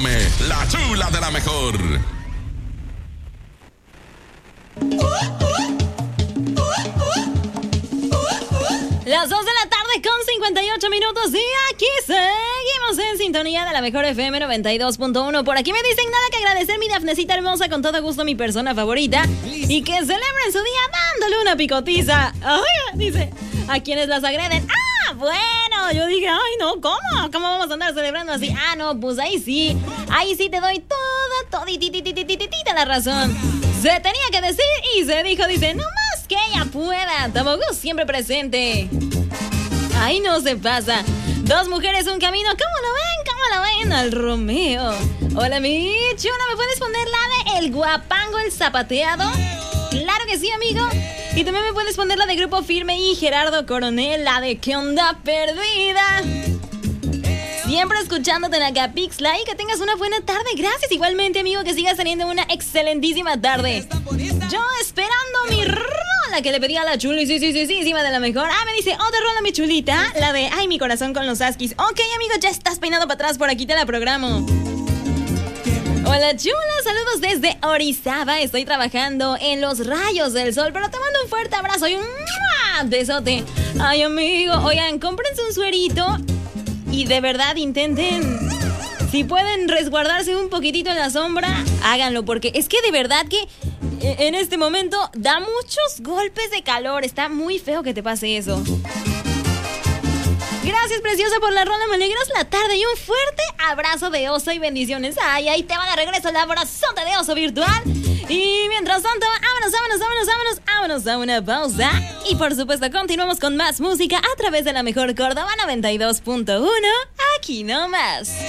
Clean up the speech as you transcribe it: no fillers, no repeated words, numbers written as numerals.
La chula de la mejor. Las 2 de la tarde con 58 minutos y aquí seguimos en sintonía de la mejor FM 92.1. Por aquí me dicen nada que agradecer, mi Dafnecita hermosa, con todo gusto mi persona favorita, y que celebren su día dándole una picotiza. Ay, dice, a quienes las agreden. Ah, bueno, yo dije, ay no, ¿cómo vamos a andar celebrando así? Ah, no, pues ahí sí te doy toditititititita la razón. Se tenía que decir y se dijo, dice, no más que ella pueda. Tampoco siempre presente. Ay, no se pasa. Dos mujeres, un camino. ¿Cómo lo ven? Al Romeo. Hola, mi chula, ¿me puedes poner la de El Guapango, el Zapateado? Claro que sí, amigo. Y también me puedes poner la de Grupo Firme y Gerardo Coronel, la de ¿Qué onda perdida? Siempre escuchándote en Acapixla y que tengas una buena tarde. Gracias igualmente, amigo, que sigas teniendo una excelentísima tarde. Yo esperando mi rola que le pedí a la chuli, sí, encima de la mejor. Ah, me dice, otra rola, mi chulita, la de Ay, mi corazón con los Askis. Ok, amigo, ya estás peinado para atrás, por aquí te la programo. Hola, chula, saludos desde Orizaba. Estoy trabajando en los rayos del sol, pero te mando un fuerte abrazo y un besote. Ay, amigo, oigan, cómprense un suerito y de verdad intenten, si pueden resguardarse un poquitito en la sombra, háganlo, porque es que de verdad que en este momento da muchos golpes de calor. Está muy feo que te pase eso. Gracias, preciosa, por la rola. Me alegras la tarde y un fuerte abrazo de oso y bendiciones. Ay, ahí te va de regreso el abrazote de oso virtual. Y mientras tanto, vámonos a una pausa. Y por supuesto, continuamos con más música a través de la mejor Córdoba 92.1. Aquí nomás.